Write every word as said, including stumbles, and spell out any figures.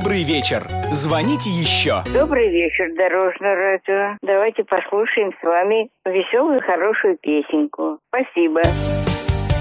Добрый вечер. Звоните еще. Добрый вечер, Дорожное радио. Давайте послушаем с вами веселую, хорошую песенку. Спасибо.